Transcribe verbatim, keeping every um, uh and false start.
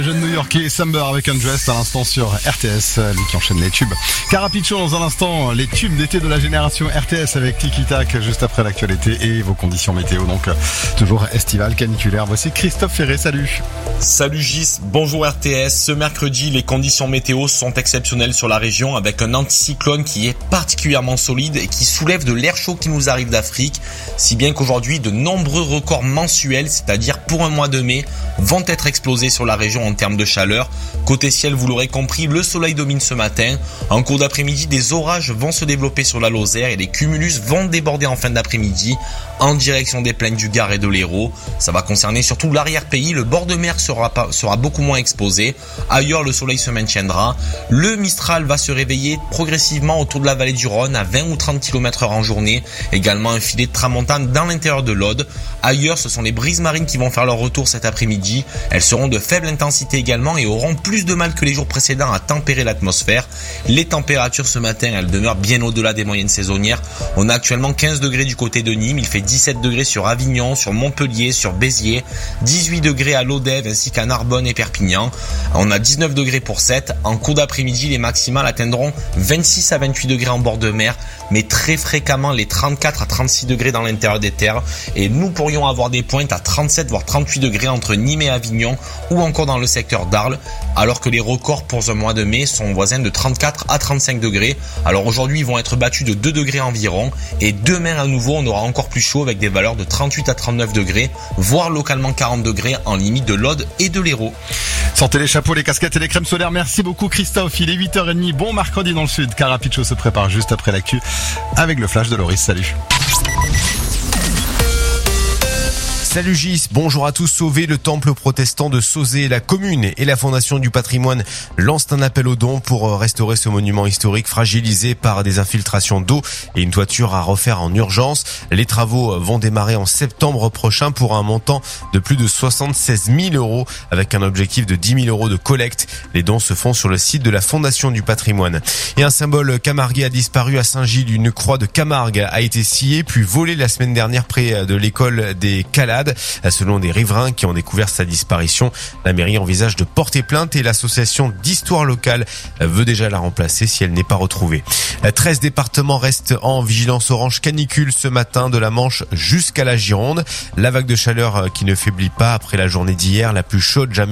Jeune New-Yorkais Samber avec Undressed à l'instant sur R T S, lui qui enchaîne les tubes. Carapicho dans un instant, les tubes d'été de la génération R T S avec Tiki Tac juste après l'actualité et vos conditions météo, donc toujours estivales, caniculaires. Voici Christophe Ferré, salut. Salut Gis, bonjour R T S. Ce mercredi, les conditions météo sont exceptionnelles sur la région avec un anticyclone qui est particulièrement solide et qui soulève de l'air chaud qui nous arrive d'Afrique. Si bien qu'aujourd'hui, de nombreux records mensuels, c'est-à-dire pour un mois de mai, vont être explosés sur la région en termes de chaleur. Côté ciel, vous l'aurez compris, le soleil domine ce matin. En cours d'après-midi, des orages vont se développer sur la Lozère et les cumulus vont déborder en fin d'après-midi en direction des plaines du Gard et de l'Hérault. Ça va concerner surtout l'arrière-pays. Le bord de mer sera, pas, sera beaucoup moins exposé. Ailleurs, le soleil se maintiendra. Le Mistral va se réveiller progressivement autour de la vallée du Rhône à vingt ou trente kilomètres heure en journée. Également un filet de tramontane dans l'intérieur de l'Aude. Ailleurs, ce sont les brises marines qui vont faire leur retour cet après-midi. Elles seront de faible intensité également et auront plus de mal que les jours précédents à tempérer l'atmosphère. Les températures ce matin, elles demeurent bien au-delà des moyennes saisonnières. On a actuellement quinze degrés du côté de Nîmes, il fait dix-sept degrés sur Avignon, sur Montpellier, sur Béziers, dix-huit degrés à Lodève ainsi qu'à Narbonne et Perpignan. On a dix-neuf degrés pour Sète. En cours d'après-midi, les maximales atteindront vingt-six à vingt-huit degrés en bord de mer, mais très fréquemment les trente-quatre à trente-six degrés dans l'intérieur des terres. Et nous pourrions avoir des pointes à trente-sept voire trente-huit degrés entre Nîmes et Avignon ou encore dans le secteur d'Arles, alors que les records pour ce mois de mai sont voisins de trente-quatre à trente-cinq degrés. Alors aujourd'hui, ils vont être battus de deux degrés environ et demain à nouveau, on aura encore plus chaud avec des valeurs de trente-huit à trente-neuf degrés, voire localement quarante degrés en limite de l'Aude et de l'Hérault. Sortez les chapeaux, les casquettes et les crèmes solaires. Merci beaucoup Christophe. Il est huit heures trente. Bon mercredi dans le sud. Carapicho se prépare juste après l'actu avec le flash de Loris. Salut. Salut Gis, bonjour à tous. Sauver le temple protestant de Sauzet. La commune et la Fondation du patrimoine lancent un appel aux dons pour restaurer ce monument historique fragilisé par des infiltrations d'eau et une toiture à refaire en urgence. Les travaux vont démarrer en septembre prochain pour un montant de plus de soixante-seize mille euros avec un objectif de dix mille euros de collecte. Les dons se font sur le site de la Fondation du patrimoine. Et un symbole camarguais a disparu à Saint-Gilles. Une croix de Camargue a été sciée puis volée la semaine dernière près de l'école des Calades. Selon des riverains qui ont découvert sa disparition, la mairie envisage de porter plainte et l'association d'histoire locale veut déjà la remplacer si elle n'est pas retrouvée. treize départements restent en vigilance orange canicule ce matin, de la Manche jusqu'à la Gironde. La vague de chaleur qui ne faiblit pas après la journée d'hier, la plus chaude jamais